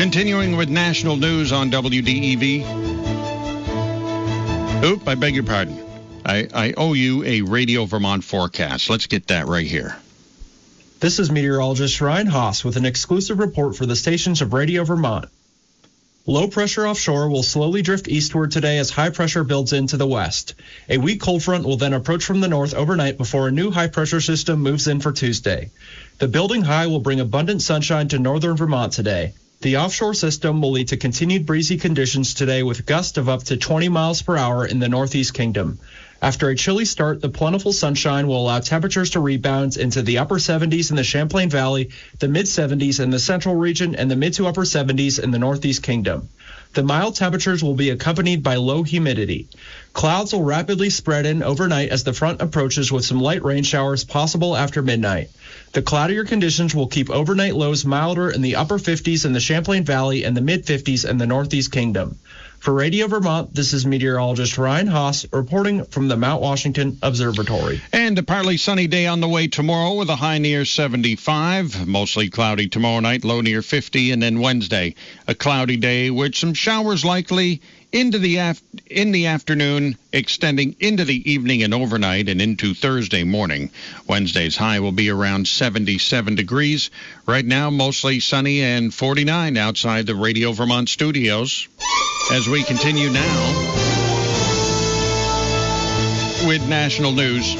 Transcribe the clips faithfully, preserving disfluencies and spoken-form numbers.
Continuing with national news on W D E V. Oop, I beg your pardon. I, I owe you a Radio Vermont forecast. Let's get that right here. This is meteorologist Ryan Haas with an exclusive report for the stations of Radio Vermont. Low pressure offshore will slowly drift eastward today as high pressure builds into the west. A weak cold front will then approach from the north overnight before a new high pressure system moves in for Tuesday. The building high will bring abundant sunshine to northern Vermont today. The offshore system will lead to continued breezy conditions today with gusts of up to twenty miles per hour in the Northeast Kingdom. After a chilly start, the plentiful sunshine will allow temperatures to rebound into the upper seventies in the Champlain Valley, the mid-seventies in the central region, and the mid to upper seventies in the Northeast Kingdom. The mild temperatures will be accompanied by low humidity. Clouds will rapidly spread in overnight as the front approaches with some light rain showers possible after midnight. The cloudier conditions will keep overnight lows milder in the upper fifties in the Champlain Valley and the mid-fifties in the Northeast Kingdom. For Radio Vermont, this is meteorologist Ryan Haas reporting from the Mount Washington Observatory. And a partly sunny day on the way tomorrow with a high near seventy-five. Mostly cloudy tomorrow night, low near fifty. And then Wednesday, a cloudy day with some showers likely into the af- in the afternoon, extending into the evening and overnight and into Thursday morning. Wednesday's high will be around seventy-seven degrees. Right now, mostly sunny and forty-nine outside the Radio Vermont studios. As we continue now with national news.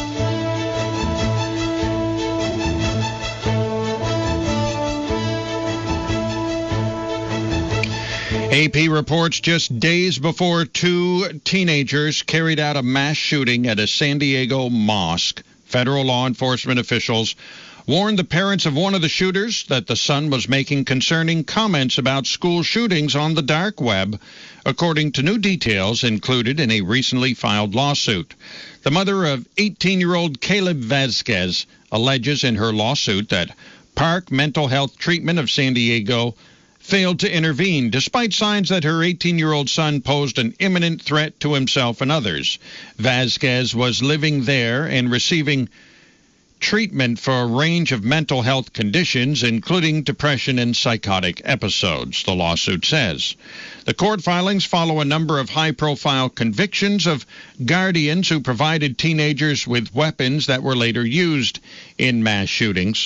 A P reports just days before two teenagers carried out a mass shooting at a San Diego mosque, federal law enforcement officials warned the parents of one of the shooters that the son was making concerning comments about school shootings on the dark web, according to new details included in a recently filed lawsuit. The mother of eighteen-year-old Caleb Vasquez alleges in her lawsuit that Park Mental Health Treatment of San Diego failed to intervene, despite signs that her eighteen-year-old son posed an imminent threat to himself and others. Vasquez was living there and receiving treatment for a range of mental health conditions, including depression and psychotic episodes, the lawsuit says. The court filings follow a number of high-profile convictions of guardians who provided teenagers with weapons that were later used in mass shootings.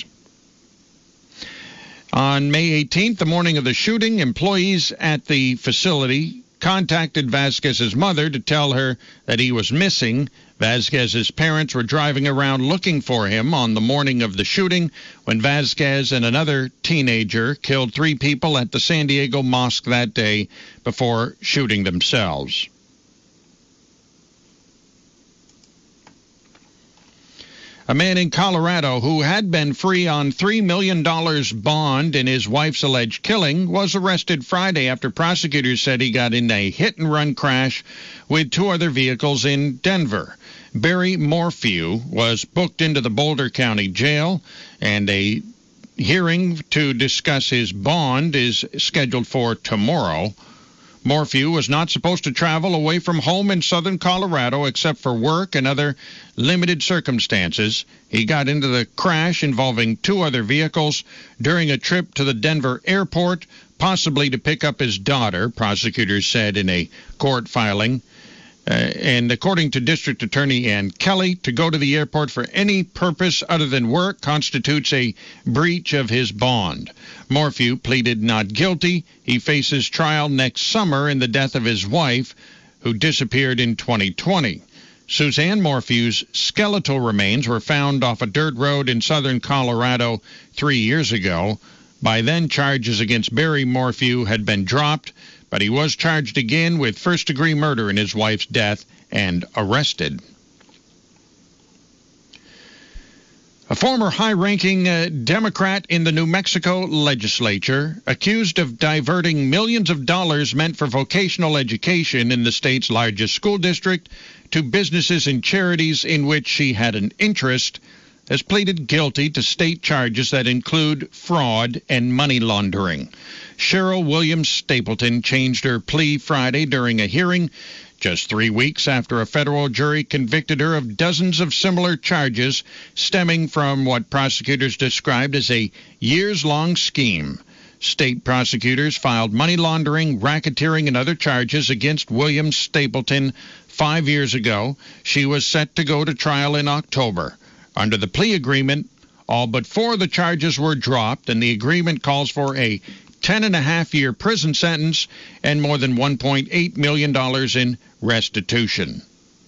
On May eighteenth, the morning of the shooting, employees at the facility contacted Vasquez's mother to tell her that he was missing. Vasquez's parents were driving around looking for him on the morning of the shooting when Vasquez and another teenager killed three people at the San Diego mosque that day before shooting themselves. A man in Colorado who had been free on three million dollars bond in his wife's alleged killing was arrested Friday after prosecutors said he got in a hit-and-run crash with two other vehicles in Denver. Barry Morphew was booked into the Boulder County Jail, and a hearing to discuss his bond is scheduled for tomorrow. Morphew was not supposed to travel away from home in southern Colorado except for work and other limited circumstances. He got into the crash involving two other vehicles during a trip to the Denver airport, possibly to pick up his daughter, prosecutors said in a court filing. Uh, and according to District Attorney Ann Kelly, to go to the airport for any purpose other than work constitutes a breach of his bond. Morphew pleaded not guilty. He faces trial next summer in the death of his wife, who disappeared in twenty twenty. Suzanne Morphew's skeletal remains were found off a dirt road in southern Colorado three years ago. By then, charges against Barry Morphew had been dropped, but he was charged again with first-degree murder in his wife's death and arrested. A former high-ranking uh, Democrat in the New Mexico legislature, accused of diverting millions of dollars meant for vocational education in the state's largest school district to businesses and charities in which she had an interest, has pleaded guilty to state charges that include fraud and money laundering. Cheryl Williams Stapleton changed her plea Friday during a hearing just three weeks after a federal jury convicted her of dozens of similar charges stemming from what prosecutors described as a years-long scheme. State prosecutors filed money laundering, racketeering, and other charges against William Stapleton five years ago. She was set to go to trial in October. Under the plea agreement, all but four of the charges were dropped, and the agreement calls for a ten and a half year prison sentence and more than one point eight million dollars in restitution.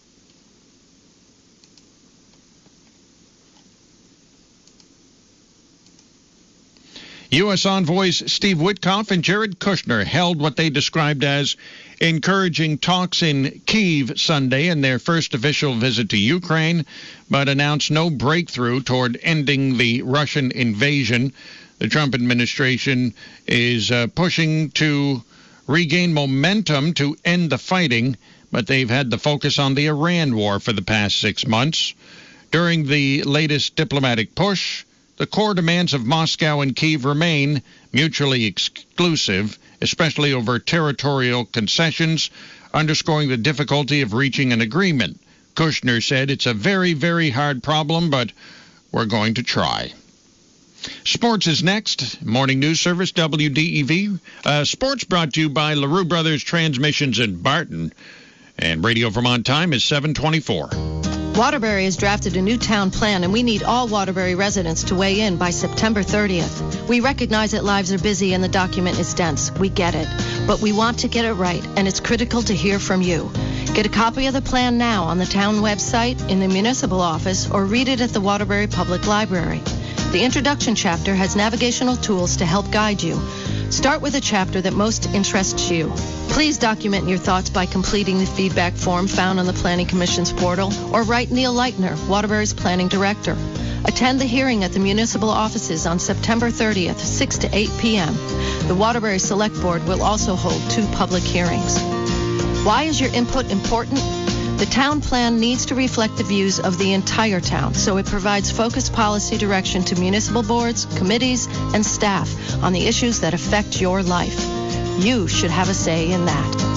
U S envoys Steve Witkoff and Jared Kushner held what they described as encouraging talks in Kyiv Sunday in their first official visit to Ukraine, but announced no breakthrough toward ending the Russian invasion. The Trump administration is uh, pushing to regain momentum to end the fighting, but they've had the focus on the Iran war for the past six months. During the latest diplomatic push, the core demands of Moscow and Kyiv remain mutually exclusive, especially over territorial concessions, underscoring the difficulty of reaching an agreement. Kushner said it's a very, very hard problem, but we're going to try. Sports is next. Morning News Service, W D E V. Uh, sports brought to you by LaRue Brothers Transmissions in Barton. And Radio Vermont time is seven twenty-four. Waterbury has drafted a new town plan, and we need all Waterbury residents to weigh in by September thirtieth. We recognize that lives are busy and the document is dense. We get it. But we want to get it right, and it's critical to hear from you. Get a copy of the plan now on the town website, in the municipal office, or read it at the Waterbury Public Library. The introduction chapter has navigational tools to help guide you. Start with a chapter that most interests you. Please document your thoughts by completing the feedback form found on the Planning Commission's portal, or write Neil Leitner, Waterbury's Planning Director. Attend the hearing at the municipal offices on September thirtieth, six to eight p.m. The Waterbury Select Board will also hold two public hearings. Why is your input important? The town plan needs to reflect the views of the entire town, so it provides focused policy direction to municipal boards, committees, and staff on the issues that affect your life. You should have a say in that.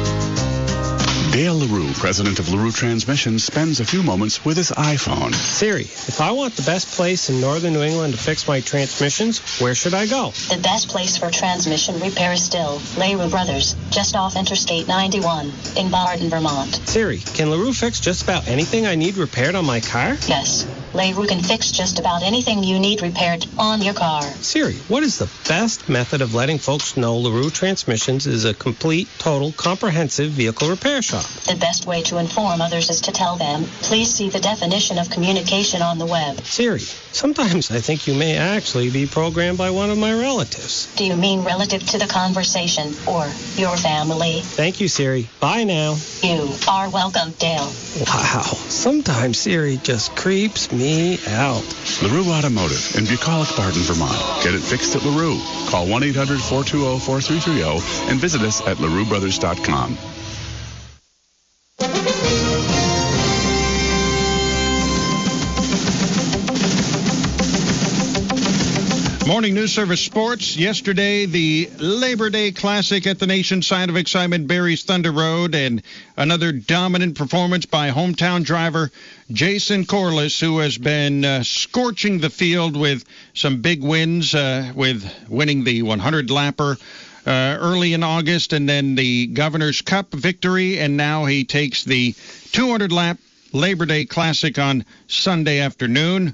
Dale LaRue, president of LaRue Transmissions, spends a few moments with his iPhone. Siri, if I want the best place in northern New England to fix my transmissions, where should I go? The best place for transmission repair is still LaRue Brothers, just off Interstate ninety-one in Barton, Vermont. Siri, can LaRue fix just about anything I need repaired on my car? Yes, LaRue can fix just about anything you need repaired on your car. Siri, what is the best method of letting folks know LaRue Transmissions is a complete, total, comprehensive vehicle repair shop? The best way to inform others is to tell them, please see the definition of communication on the web. Siri, sometimes I think you may actually be programmed by one of my relatives. Do you mean relative to the conversation or your family? Thank you, Siri. Bye now. You are welcome, Dale. Wow, sometimes Siri just creeps me out. LaRue Automotive in Bucolic, Barton, Vermont. Get it fixed at LaRue. Call one eight hundred, four two zero, four three three zero and visit us at larue brothers dot com. Morning News Service Sports. Yesterday, the Labor Day Classic at the nation's sign of excitement, Barry's Thunder Road, and another dominant performance by hometown driver Jason Corliss, who has been uh, scorching the field with some big wins, uh, with winning the hundred lapper uh, early in August, and then the Governor's Cup victory, and now he takes the two hundred lap Labor Day Classic on Sunday afternoon.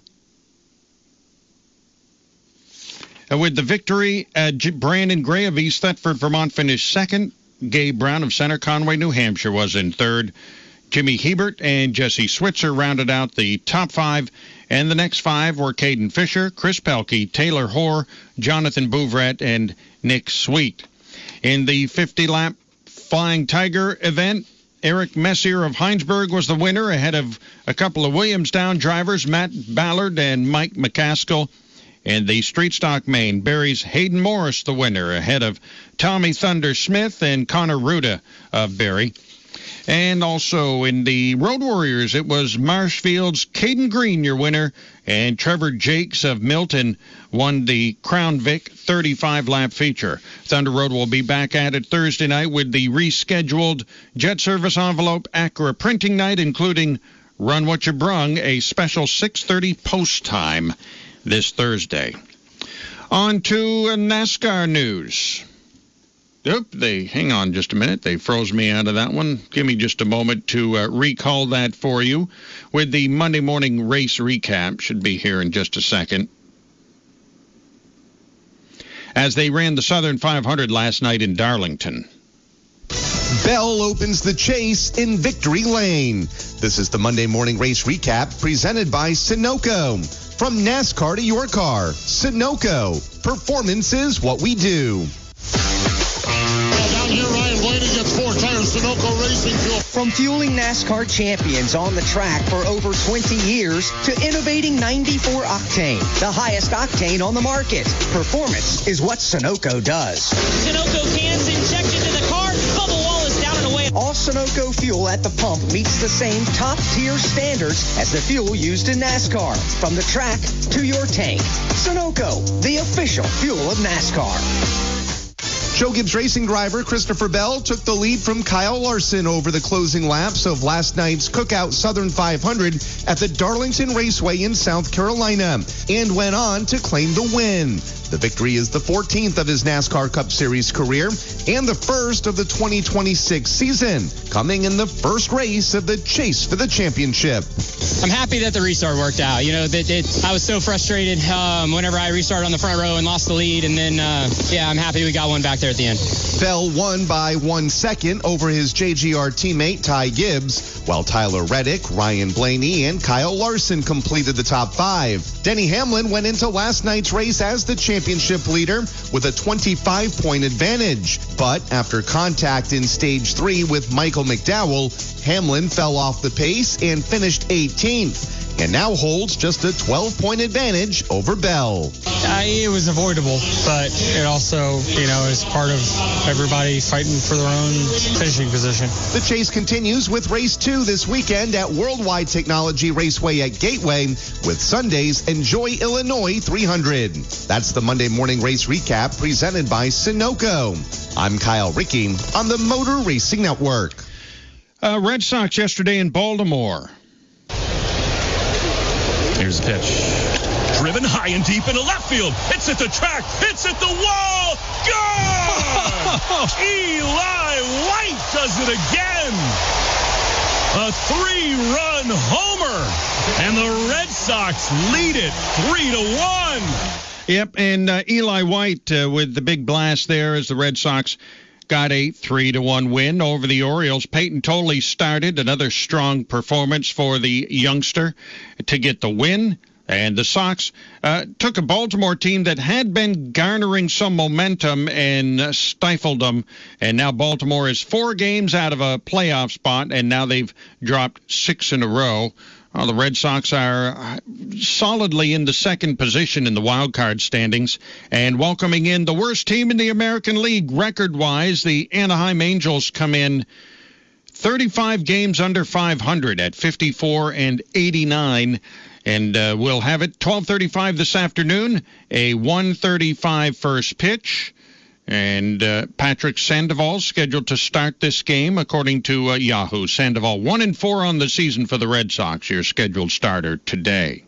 Uh, with the victory, uh, J- Brandon Gray of East Thetford, Vermont, finished second. Gabe Brown of Center Conway, New Hampshire, was in third. Jimmy Hebert and Jesse Switzer rounded out the top five. And the next five were Caden Fisher, Chris Pelkey, Taylor Hoare, Jonathan Bouvret, and Nick Sweet. In the fifty lap Flying Tiger event, Eric Messier of Heinsberg was the winner ahead of a couple of Williamstown drivers, Matt Ballard and Mike McCaskill. In the Street Stock Main, Barry's Hayden Morris the winner ahead of Tommy Thunder Smith and Connor Ruda of Barry. And also in the Road Warriors, it was Marshfield's Caden Green your winner, and Trevor Jakes of Milton won the Crown Vic thirty-five lap feature. Thunder Road will be back at it Thursday night with the rescheduled Jet Service Envelope Acura printing night, including Run What You Brung, a special six thirty post time this Thursday. On to uh, NASCAR news. Oop, they, hang on just a minute. They froze me out of that one. Give me just a moment to uh, recall that for you with the Monday morning race recap. Should be here in just a second. As they ran the Southern five hundred last night in Darlington. Bell opens the chase in victory lane. This is the Monday morning race recap presented by Sunoco. From NASCAR to your car, Sunoco. Performance is what we do. Down here, Ryan Blaney gets four tires, Sunoco Racing Fuel. From fueling NASCAR champions on the track for over twenty years to innovating ninety-four octane, the highest octane on the market. Performance is what Sunoco does. Sunoco cans injected to the car, bubble wall is down and away. All Sunoco fuel at the pump meets the same top-tier standards as the fuel used in NASCAR. From the track to your tank. Sunoco, the official fuel of NASCAR. Joe Gibbs Racing driver Christopher Bell took the lead from Kyle Larson over the closing laps of last night's Cookout Southern five hundred at the Darlington Raceway in South Carolina and went on to claim the win. The victory is the fourteenth of his NASCAR Cup Series career and the first of the twenty twenty-six season, coming in the first race of the chase for the championship. I'm happy that the restart worked out. You know, that it, I was so frustrated um, whenever I restarted on the front row and lost the lead, and then, uh, yeah, I'm happy we got one back there at the end. Bell won by one second over his J G R teammate Ty Gibbs, while Tyler Reddick, Ryan Blaney, and Kyle Larson completed the top five. Denny Hamlin went into last night's race as the championship leader with a twenty-five point advantage. But after contact in stage three with Michael McDowell, Hamlin fell off the pace and finished eighteenth. And now holds just a twelve point advantage over Bell. Uh, it was avoidable, but it also, you know, is part of everybody fighting for their own finishing position. The chase continues with race two this weekend at Worldwide Technology Raceway at Gateway with Sunday's Enjoy Illinois three hundred. That's the Monday morning race recap presented by Sunoco. I'm Kyle Rickey on the Motor Racing Network. Uh, Red Sox yesterday in Baltimore. Here's the pitch. Driven high and deep into left field. It's at the track. It's at the wall. Gone! Eli White does it again. A three-run homer. And the Red Sox lead it three to one. Yep, and uh, Eli White uh, with the big blast there as the Red Sox got a three to one win over the Orioles. Peyton Tolley started, another strong performance for the youngster to get the win. And the Sox uh, took a Baltimore team that had been garnering some momentum and uh, stifled them. And now Baltimore is four games out of a playoff spot, and now they've dropped six in a row. Well, the Red Sox are solidly in the second position in the wild card standings and welcoming in the worst team in the American League record-wise. The Anaheim Angels come in thirty-five games under five hundred at fifty-four and eighty-nine. And uh, we'll have it twelve thirty-five this afternoon, a one thirty-five first pitch. And uh, Patrick Sandoval scheduled to start this game, according to uh, Yahoo. Sandoval one and four on the season for the Red Sox, your scheduled starter today.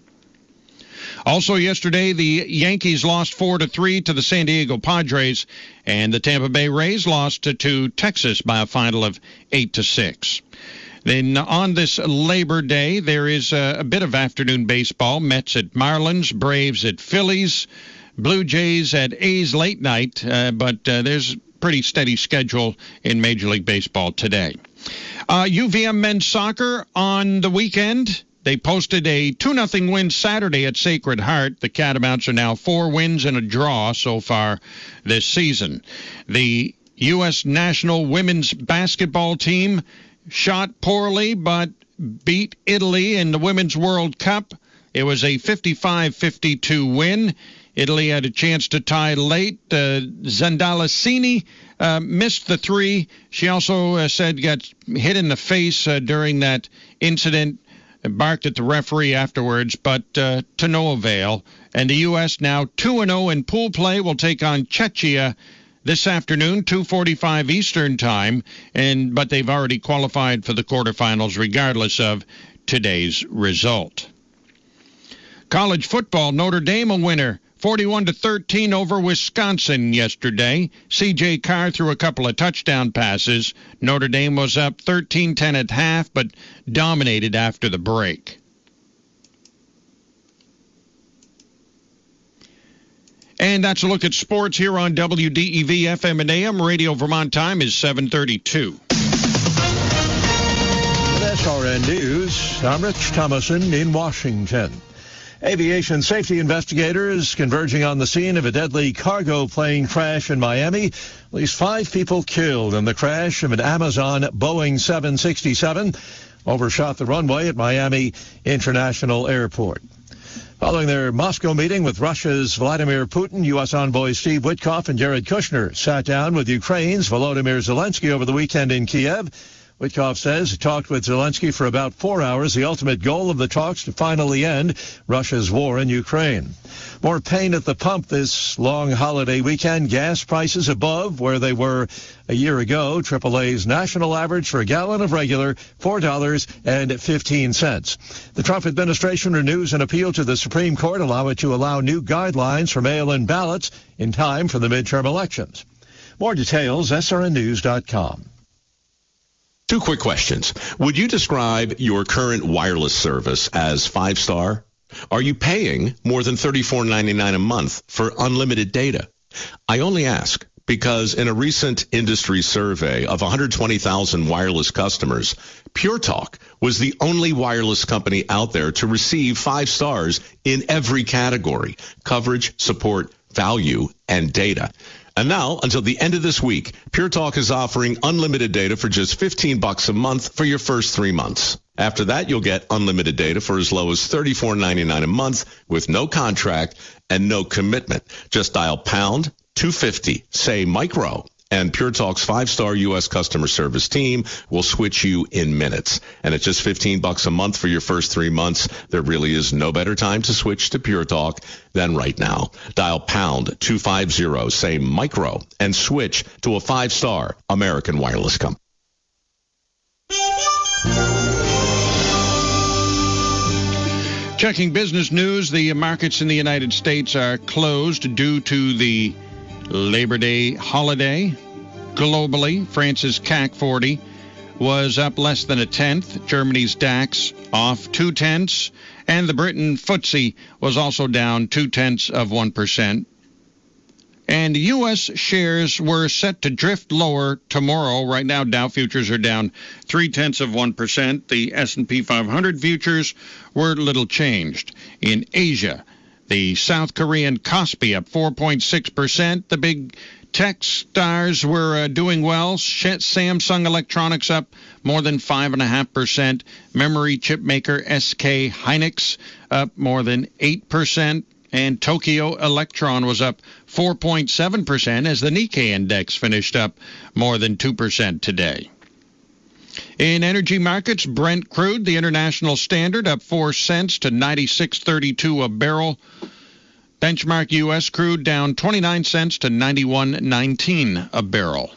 Also yesterday, the Yankees lost four to three to the San Diego Padres, and the Tampa Bay Rays lost to, to Texas by a final of eight to six. Then on this Labor Day, there is a, a bit of afternoon baseball. Mets at Marlins, Braves at Phillies, Blue Jays at A's late night, uh, but uh, there's a pretty steady schedule in Major League Baseball today. Uh, U V M men's soccer on the weekend. They posted a two nothing win Saturday at Sacred Heart. The Catamounts are now four wins and a draw so far this season. The U S national women's basketball team shot poorly but beat Italy in the Women's World Cup. It was a fifty-five fifty-two win. Italy had a chance to tie late. Uh, Zandalicini uh, missed the three. She also uh, said got hit in the face uh, during that incident, barked at the referee afterwards, but uh, to no avail. And the U S now two and oh in pool play will take on Czechia this afternoon, two forty-five Eastern time, and but they've already qualified for the quarterfinals regardless of today's result. College football, Notre Dame a winner forty-one to thirteen over Wisconsin yesterday. C J Carr threw a couple of touchdown passes. Notre Dame was up thirteen ten at half, but dominated after the break. And that's a look at sports here on W D E V F M and A M. Radio Vermont time is seven thirty-two. S R N News, I'm Rich Thomason in Washington. Aviation safety investigators converging on the scene of a deadly cargo plane crash in Miami. At least five people killed in the crash of an Amazon Boeing seven sixty-seven. Overshot the runway at Miami International Airport. Following their Moscow meeting with Russia's Vladimir Putin, U S envoys Steve Witkoff and Jared Kushner sat down with Ukraine's Volodymyr Zelensky over the weekend in Kiev. Witkoff says he talked with Zelensky for about four hours, the ultimate goal of the talks to finally end Russia's war in Ukraine. More pain at the pump this long holiday weekend. Gas prices above where they were a year ago. triple A's national average for a gallon of regular, four dollars and fifteen cents. The Trump administration renews an appeal to the Supreme Court, allow it to allow new guidelines for mail-in ballots in time for the midterm elections. More details, S R N news dot com. Two quick questions. Would you describe your current wireless service as five-star? Are you paying more than thirty-four ninety-nine a month for unlimited data? I only ask because in a recent industry survey of one hundred twenty thousand wireless customers, Pure Talk was the only wireless company out there to receive five stars in every category: coverage, support, value, and data. And now, until the end of this week, Pure Talk is offering unlimited data for just fifteen bucks a month for your first three months. After that, you'll get unlimited data for as low as thirty-four ninety-nine a month with no contract and no commitment. Just dial pound two fifty, say micro, and Pure Talk's five-star U S customer service team will switch you in minutes. And at just fifteen bucks a month for your first three months, there really is no better time to switch to Pure Talk than right now. Dial pound two fifty, say micro, and switch to a five-star American wireless company. Checking business news, the markets in the United States are closed due to the Labor Day holiday. Globally, France's C A C forty was up less than a tenth. Germany's DAX off two tenths. And the Britain F T S E was also down two tenths of one percent. And U S shares were set to drift lower tomorrow. Right now, Dow futures are down three tenths of one percent. The S and P five hundred futures were little changed. In Asia, the South Korean Kospi up four point six percent. The big tech stars were uh, doing well. Samsung Electronics up more than five point five percent. Memory chip maker S K Hynix up more than eight percent. And Tokyo Electron was up four point seven percent as the Nikkei index finished up more than two percent today. In energy markets, Brent crude, the international standard, up four cents to ninety-six thirty-two a barrel. Benchmark U S crude down twenty-nine cents to ninety-one nineteen a barrel.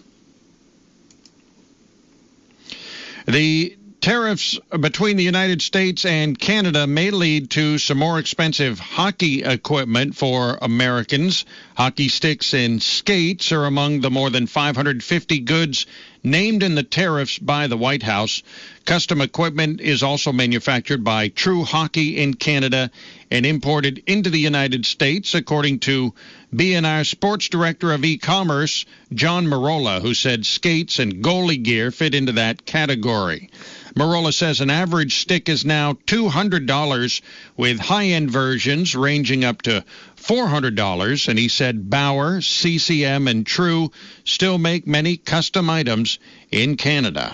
The tariffs between the United States and Canada may lead to some more expensive hockey equipment for Americans. Hockey sticks and skates are among the more than five hundred fifty goods named in the tariffs by the White House. Custom equipment is also manufactured by True Hockey in Canada and imported into the United States, according to B and R Sports Director of E-commerce, John Marola, who said skates and goalie gear fit into that category. Marola says an average stick is now two hundred dollars, with high-end versions ranging up to four hundred dollars, and he said Bauer, C C M, and True still make many custom items in Canada.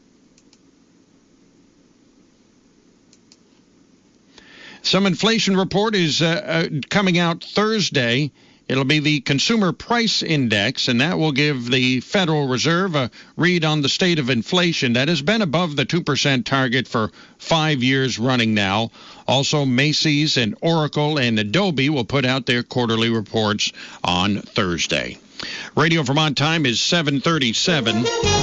Some inflation report is uh, uh, coming out Thursday. It'll be the Consumer Price Index, and that will give the Federal Reserve a read on the state of inflation that has been above the two percent target for five years running now. Also, Macy's and Oracle and Adobe will put out their quarterly reports on Thursday. Radio Vermont time is seven thirty-seven.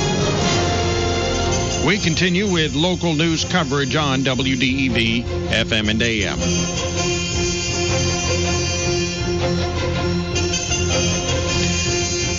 We continue with local news coverage on W D E V F M and A M.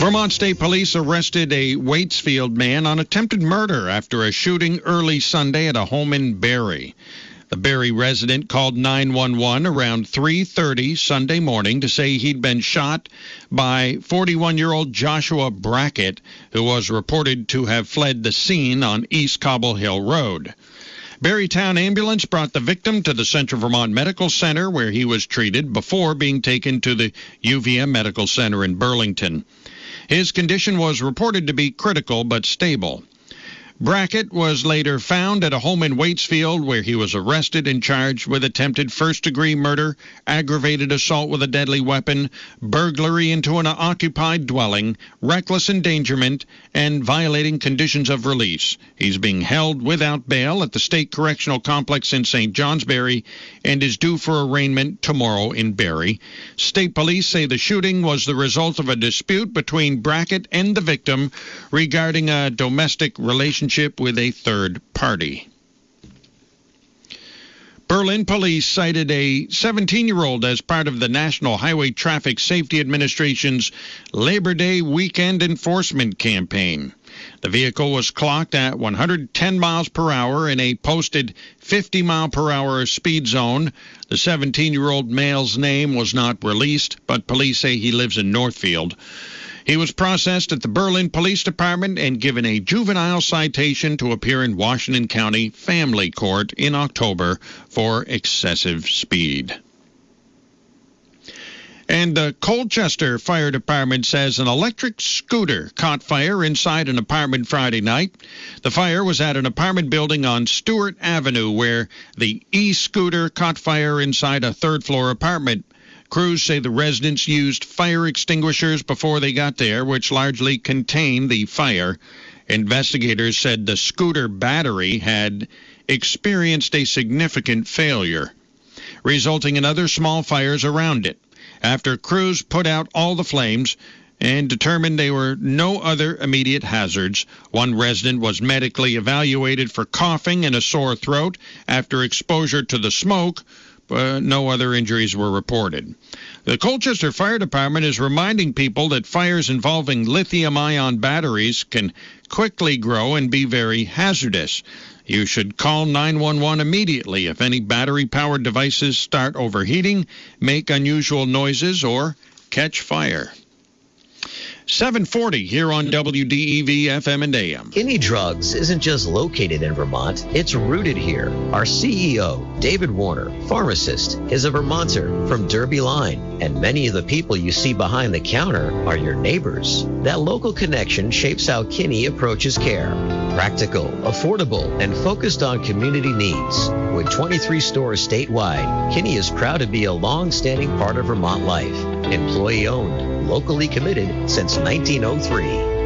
Vermont State Police arrested a Waitsfield man on attempted murder after a shooting early Sunday at a home in Barrie. The Barrie resident called nine one one around three thirty Sunday morning to say he'd been shot by forty-one-year-old Joshua Brackett, who was reported to have fled the scene on East Cobble Hill Road. Barrie Town Ambulance brought the victim to the Central Vermont Medical Center, where he was treated before being taken to the U V M Medical Center in Burlington. His condition was reported to be critical but stable. Brackett was later found at a home in Waitsfield, where he was arrested and charged with attempted first-degree murder, aggravated assault with a deadly weapon, burglary into an occupied dwelling, reckless endangerment, and violating conditions of release. He's being held without bail at the State Correctional Complex in Saint Johnsbury and is due for arraignment tomorrow in Barrie. State police say the shooting was the result of a dispute between Brackett and the victim regarding a domestic relationship with a third party. Berlin police cited a seventeen-year-old as part of the National Highway Traffic Safety Administration's Labor Day weekend enforcement campaign. The vehicle was clocked at one hundred ten miles per hour in a posted fifty mile per hour speed zone. The seventeen-year-old male's name was not released, but police say he lives in Northfield. He was processed at the Berlin Police Department and given a juvenile citation to appear in Washington County Family Court in October for excessive speed. And the Colchester Fire Department says an electric scooter caught fire inside an apartment Friday night. The fire was at an apartment building on Stewart Avenue, where the e-scooter caught fire inside a third-floor apartment. Crews say the residents used fire extinguishers before they got there, which largely contained the fire. Investigators said the scooter battery had experienced a significant failure, resulting in other small fires around it. After crews put out all the flames and determined there were no other immediate hazards, one resident was medically evaluated for coughing and a sore throat after exposure to the smoke. Uh, no other injuries were reported. The Colchester Fire Department is reminding people that fires involving lithium-ion batteries can quickly grow and be very hazardous. You should call nine one one immediately if any battery-powered devices start overheating, make unusual noises, or catch fire. seven forty here on W D E V F M and A M. Kinney Drugs isn't just located in Vermont, it's rooted here. Our C E O, David Warner, pharmacist, is a Vermonter from Derby Line, and many of the people you see behind the counter are your neighbors. That local connection shapes how Kinney approaches care. Practical, affordable, and focused on community needs. With twenty-three stores statewide, Kinney is proud to be a long-standing part of Vermont life. Employee-owned, locally committed since nineteen oh three.